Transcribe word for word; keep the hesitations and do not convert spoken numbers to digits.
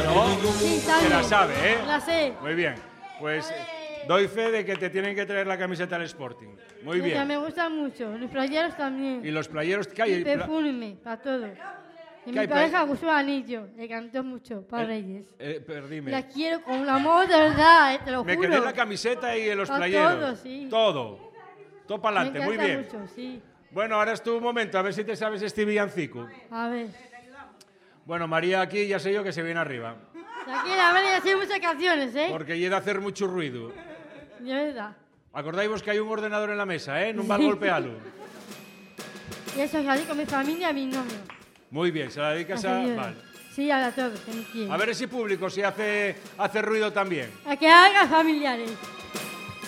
¿no? Sí, sabe. Que la sabe, ¿eh? La sé. Muy bien. Pues eh, doy fe de que te tienen que traer la camiseta al Sporting. Muy Que bien. me gustan mucho. Los playeros también. Y los playeros que hay. Y perfume, para todo. Y mi hay pareja play- gustó el anillo. Le cantó mucho para Eh, Reyes. Eh, perdime. La quiero con un amor de verdad, eh, te lo Me juro. quedé en la camiseta y en los Pa' playeros. todo, sí. Todo. Todo para adelante, Me muy encanta bien. mucho, sí. Bueno, ahora es tu momento, a ver si te sabes este villancico. A ver. Bueno, María aquí ya sé yo que se viene arriba. Tranquila, vale, ya sé muchas canciones, ¿eh? Porque llega a hacer mucho ruido. De verdad. Acordáis vos que hay un ordenador en la mesa, ¿eh? No va a golpearlo. Y eso es así con mi familia y a mi novio. Muy bien, se la dedicas a... Así es. Vale. Sí, a todos, que me quieren. A ver ese público si hace, hace ruido también. A que hagan familiares.